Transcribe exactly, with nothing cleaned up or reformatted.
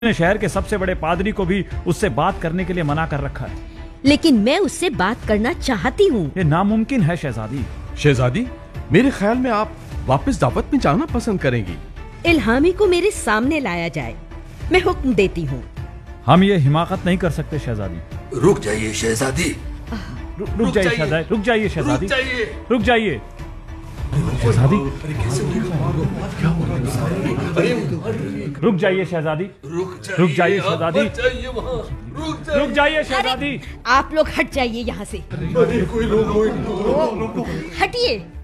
ने शहर के सबसे बड़े पादरी को भी उससे बात करने के लिए मना कर रखा है। लेकिन मैं उससे बात करना चाहती हूँ। ये नामुमकिन है शहजादी। शहजादी, मेरे ख्याल में आप वापस दावत में जाना पसंद करेंगी। इल्हामी को मेरे सामने लाया जाए, मैं हुक्म देती हूँ। हम ये हिमाकत नहीं कर सकते शहजादी। रुक जाइए शहजादी। रुक जाइए शहजादी। रुक जाइए शहजादी। रुक जाइए शहजादी। रुक जाइए शहजादी। रुक जाइए शहजादी। रुक जाइए शहजादी। आप लोग हट जाइए यहाँ से। कोई लोग हटिए।